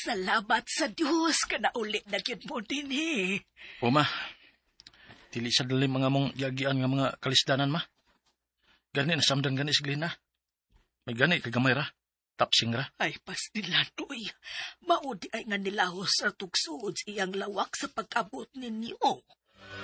Salamat sa Diyos ka na ulit na yun mo din eh. O ma, dili sa dali mga mong yagian nga mga kalisdanan ma. Gani na samdan gani si Glina. May gani kagamay ra, tapsing ra. Ay, pastilan, uy. Maudi ay nga nilahos sa tugsuod sa iyang lawak sa pag-abot ninyo.